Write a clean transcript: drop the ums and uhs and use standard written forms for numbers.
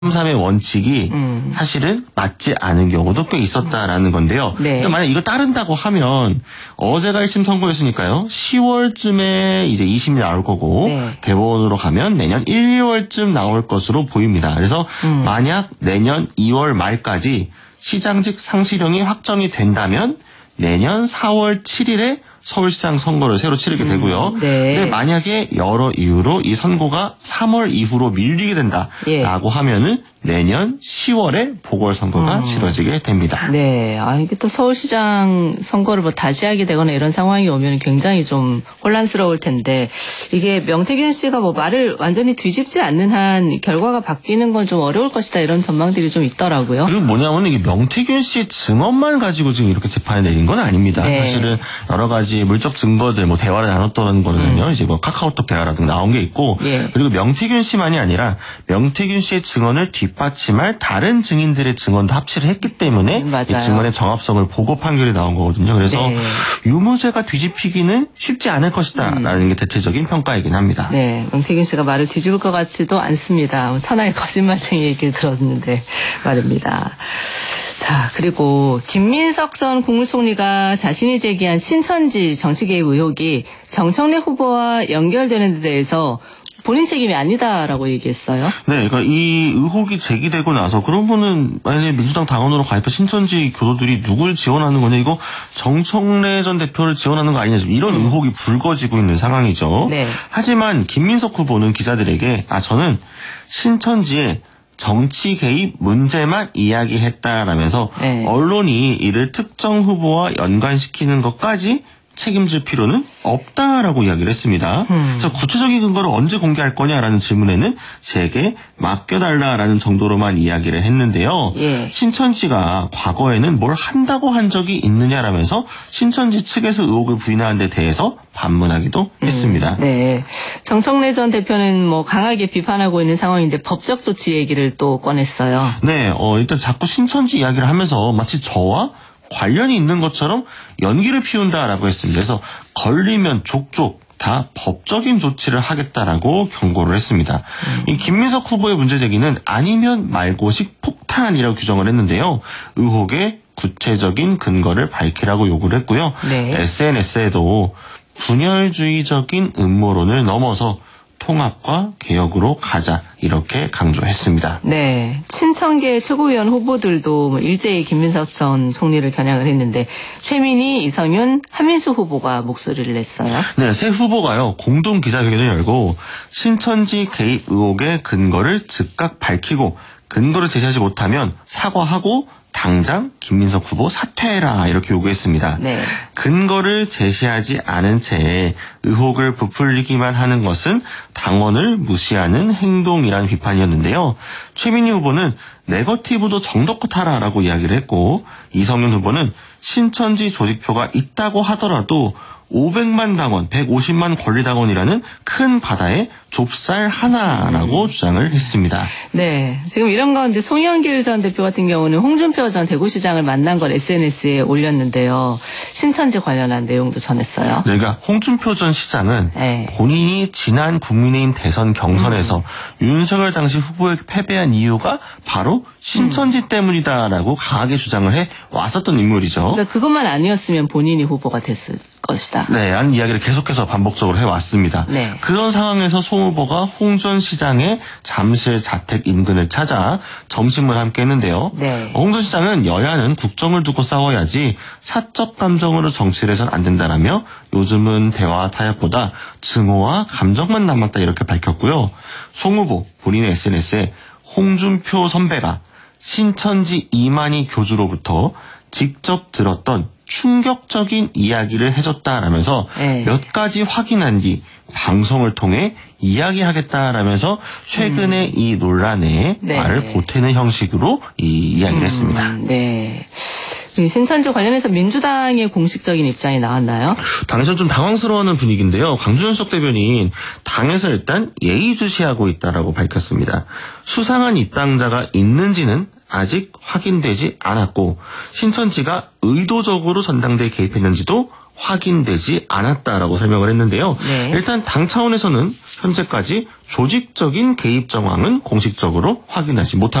3.3의 원칙이 사실은 맞지 않은 경우도 꽤 있었다라는 건데요. 네. 그러니까 만약 이거 따른다고 하면 어제가 1심 선고였으니까요. 10월쯤에 이제 2심이 나올 거고 네. 대법원으로 가면 내년 1, 2월쯤 나올 것으로 보입니다. 그래서 만약 내년 2월 말까지 시장직 상실형이 확정이 된다면 내년 4월 7일에 서울시장 선거를 새로 치르게 되고요. 네. 근데 만약에 여러 이유로 이 선고가 3월 이후로 밀리게 된다라고 하면은 내년 10월에 보궐선거가 치러지게 됩니다. 네. 이게 또 서울시장 선거를 뭐 다시 하게 되거나 이런 상황이 오면 굉장히 좀 혼란스러울 텐데, 이게 명태균 씨가 뭐 말을 완전히 뒤집지 않는 한 결과가 바뀌는 건 좀 어려울 것이다, 이런 전망들이 좀 있더라고요. 그리고 뭐냐면 이게 명태균 씨의 증언만 가지고 지금 이렇게 재판을 내린 건 아닙니다. 네. 사실은 여러 가지 물적 증거들, 뭐 대화를 나눴던 거는요, 이제 뭐 카카오톡 대화라든가 나온 게 있고, 그리고 명태균 씨만이 아니라 명태균 씨의 증언을 뒷받침할 다른 증인들의 증언도 합치를 했기 때문에 이 증언의 정합성을 보고 판결이 나온 거거든요. 그래서 유무죄가 뒤집히기는 쉽지 않을 것이다라는 게 대체적인 평가이긴 합니다. 네, 명태균 씨가 말을 뒤집을 것 같지도 않습니다. 천하의 거짓말쟁이 얘기를 들었는데 말입니다. 자, 그리고 김민석 전 국무총리가 자신이 제기한 신천지 정치 개입 의혹이 정청래 후보와 연결되는 데 대해서 본인 책임이 아니다라고 얘기했어요. 네, 그러니까 이 의혹이 제기되고 나서 그러면은 만약에 민주당 당원으로 가입한 신천지 교도들이 누굴 지원하는 거냐, 이거 정청래 전 대표를 지원하는 거 아니냐, 이런 의혹이 불거지고 있는 상황이죠. 네. 하지만 김민석 후보는 기자들에게 저는 신천지에 정치 개입 문제만 이야기했다라면서 언론이 이를 특정 후보와 연관시키는 것까지 책임질 필요는 없다라고 이야기를 했습니다. 그래서 구체적인 근거를 언제 공개할 거냐라는 질문에는 제게 맡겨달라라는 정도로만 이야기를 했는데요. 신천지가 과거에는 뭘 한다고 한 적이 있느냐라면서 신천지 측에서 의혹을 부인하는 데 대해서 반문하기도 했습니다. 네, 정청래 전 대표는 뭐 강하게 비판하고 있는 상황인데 법적 조치 얘기를 또 꺼냈어요. 네, 일단 자꾸 신천지 이야기를 하면서 마치 저와 관련이 있는 것처럼 연기를 피운다라고 했습니다. 그래서 걸리면 족족 다 법적인 조치를 하겠다라고 경고를 했습니다. 이 김민석 후보의 문제 제기는 아니면 말고식 폭탄이라고 규정을 했는데요. 의혹의 구체적인 근거를 밝히라고 요구를 했고요. SNS에도 분열주의적인 음모론을 넘어서 통합과 개혁으로 가자, 이렇게 강조했습니다. 네, 친천계 최고위원 후보들도 뭐 일제히 김민석 전 총리를 겨냥을 했는데 최민희, 이성윤, 한민수 후보가 목소리를 냈어요. 네, 세 후보가요 공동 기자회견을 열고 신천지 개입 의혹의 근거를 즉각 밝히고 근거를 제시하지 못하면 사과하고 당장 김민석 후보 사퇴해라, 이렇게 요구했습니다. 근거를 제시하지 않은 채 의혹을 부풀리기만 하는 것은 당원을 무시하는 행동이라는 비판이었는데요. 최민희 후보는 네거티브도 정도껏 하라라고 이야기를 했고, 이성윤 후보는 신천지 조직표가 있다고 하더라도 500만 당원, 150만 권리당원이라는 큰 바다에 좁쌀 하나라고 주장을 했습니다. 네, 지금 이런 가운데 송영길 전 대표 같은 경우는 홍준표 전 대구시장을 만난 걸 SNS에 올렸는데요. 신천지 관련한 내용도 전했어요. 네, 그러니까 홍준표 전 시장은 본인이 지난 국민의힘 대선 경선에서 윤석열 당시 후보에게 패배한 이유가 바로 신천지 때문이다라고 강하게 주장을 해 왔었던 인물이죠. 그러니까 그것만 아니었으면 본인이 후보가 됐을 것이다. 네, 라는 이야기를 계속해서 반복적으로 해왔습니다. 그런 상황에서 송 후보가 홍 전 시장의 잠실 자택 인근을 찾아 점심을 함께 했는데요. 홍 전 시장은 여야는 국정을 두고 싸워야지 사적 감정으로 정치를 해서는 안 된다라며 요즘은 대화 타협보다 증오와 감정만 남았다, 이렇게 밝혔고요. 송 후보 본인의 SNS에 홍준표 선배가 신천지 이만희 교주로부터 직접 들었던 충격적인 이야기를 해줬다라면서 몇 가지 확인한 뒤 방송을 통해 이야기하겠다라면서 최근에 이 논란에 말을 보태는 형식으로 이야기를 했습니다. 네. 신천지 관련해서 민주당의 공식적인 입장이 나왔나요? 당에서 좀 당황스러워하는 분위기인데요. 강준석 대변인 당에서 일단 예의주시하고 있다라고 밝혔습니다. 수상한 입당자가 있는지는 아직 확인되지 않았고 신천지가 의도적으로 전당대에 개입했는지도 확인되지 않았다라고 설명을 했는데요. 네. 일단 당 차원에서는 현재까지 조직적인 개입 정황은 공식적으로 확인하지 못하고